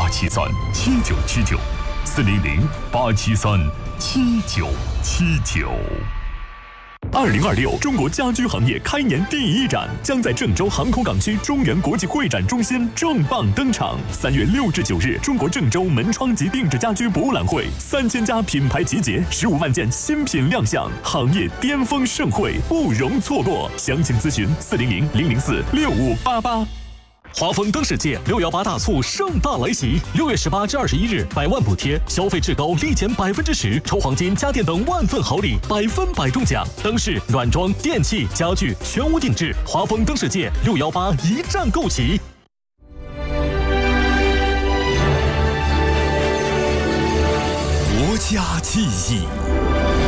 8737979，400-873-7979。2026中国家居行业开年第一展将在郑州航空港区中原国际会展中心重磅登场。3月6至9日，中国郑州门窗及定制家居博览会，3000家品牌集结，15万件新品亮相，行业巅峰盛会不容错过。详情咨询400-004-6588。华丰灯世界618大促盛大来袭，6月18至21日，100万补贴，消费至高立减10%，抽黄金、家电等万份好礼，100%中奖。灯饰、软装、电器、家具全屋定制，华丰灯世界618一站购齐。国家记忆。